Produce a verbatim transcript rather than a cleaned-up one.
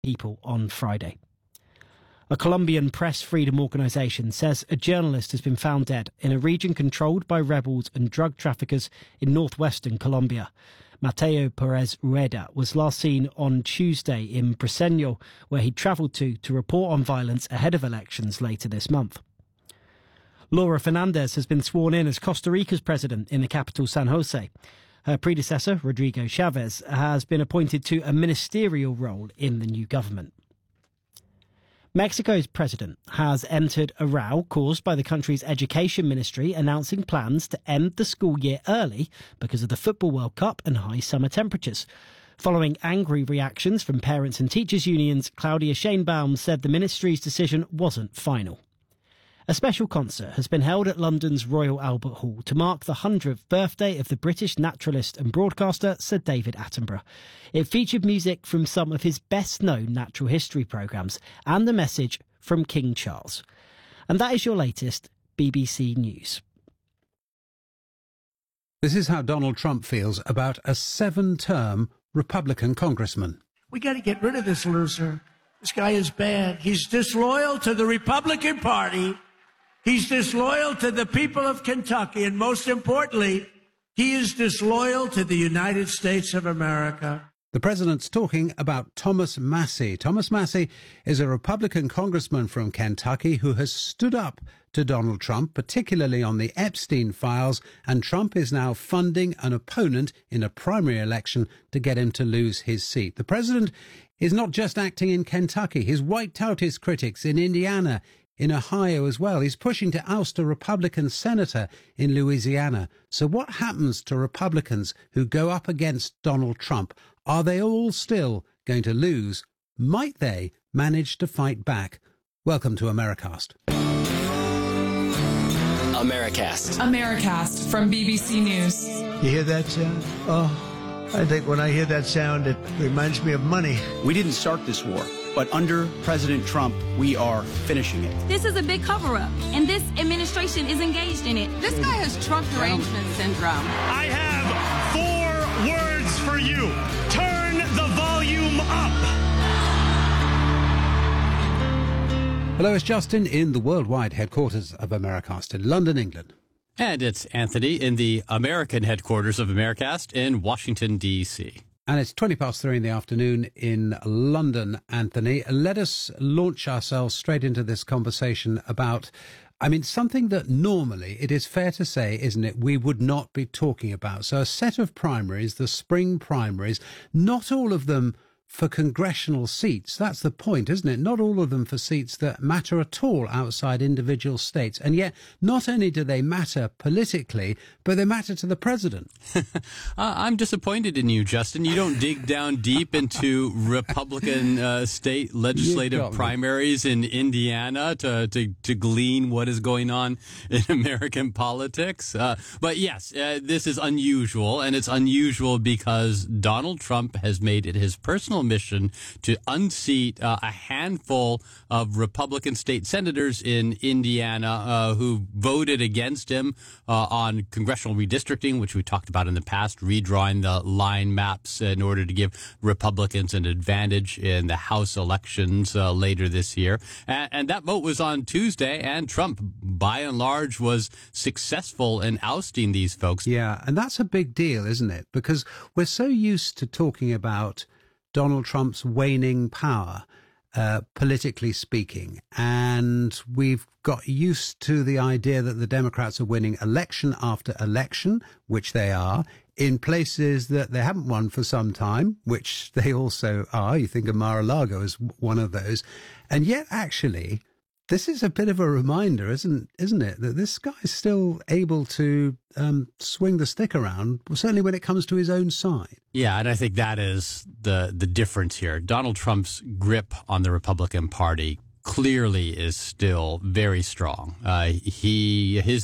people on Friday. A Colombian press freedom organisation says a journalist has been found dead in a region controlled by rebels and drug traffickers in northwestern Colombia. Mateo Perez Rueda was last seen on Tuesday in Briceño, where he travelled to to report on violence ahead of elections later this month. Laura Fernandez has been sworn in as Costa Rica's president in the capital, San Jose. Her predecessor, Rodrigo Chavez, has been appointed to a ministerial role in the new government. Mexico's president has entered a row caused by the country's education ministry announcing plans to end the school year early because of the Football World Cup and high summer temperatures. Following angry reactions from parents and teachers' unions, Claudia Sheinbaum said the ministry's decision wasn't final. A special concert has been held at London's Royal Albert Hall to mark the hundredth birthday of the British naturalist and broadcaster Sir David Attenborough. It featured music from some of his best-known natural history programmes and the message from King Charles. And that is your latest B B C News. This is how Donald Trump feels about a seven-term Republican congressman. We got to get rid of this loser. This guy is bad. He's disloyal to the Republican Party. He's disloyal to the people of Kentucky. And most importantly, he is disloyal to the United States of America. The president's talking about Thomas Massie. Thomas Massie is a Republican congressman from Kentucky who has stood up to Donald Trump, particularly on the Epstein files, and Trump is now funding an opponent in a primary election to get him to lose his seat. The president is not just acting in Kentucky. He's wiped out his critics in Indiana, in Ohio as well. He's pushing to oust a Republican senator in Louisiana. So what happens to Republicans who go up against Donald Trump? Are they all still going to lose? Might they manage to fight back? Welcome to Americast. Americast. Americast from B B C News. You hear that sound? Oh, I think when I hear that sound, it reminds me of money. We didn't start this war, but under President Trump, we are finishing it. This is a big cover-up, and this administration is engaged in it. This guy has Trump derangement syndrome. I have four words for you. Turn the volume up. Hello, it's Justin in the worldwide headquarters of Americast in London, England. And it's Anthony in the American headquarters of Americast in Washington, D C And it's twenty past three in the afternoon in London, Anthony. Let us launch ourselves straight into this conversation about, I mean, something that normally, it is fair to say, isn't it, we would not be talking about. So a set of primaries, the spring primaries, not all of them for congressional seats. That's the point, isn't it? Not all of them for seats that matter at all outside individual states. And yet, not only do they matter politically, but they matter to the president. uh, I'm disappointed in you, Justin. You don't dig down deep into Republican uh, state legislative primaries in Indiana to, to, to glean what is going on in American politics. Uh, but yes, uh, this is unusual, and it's unusual because Donald Trump has made it his personal mission to unseat uh, a handful of Republican state senators in Indiana uh, who voted against him uh, on congressional redistricting, which we talked about in the past, redrawing the line maps in order to give Republicans an advantage in the House elections uh, later this year. And, and that vote was on Tuesday, and Trump, by and large, was successful in ousting these folks. Yeah, and that's a big deal, isn't it? Because we're so used to talking about Donald Trump's waning power, uh, politically speaking. And we've got used to the idea that the Democrats are winning election after election, which they are, in places that they haven't won for some time, which they also are. You think of Mar-a-Lago as one of those. And yet, actually, this is a bit of a reminder, isn't isn't it, that this guy is still able to um, swing the stick around, certainly when it comes to his own side. Yeah, and I think that is the the difference here. Donald Trump's grip on the Republican Party clearly is still very strong. Uh, he his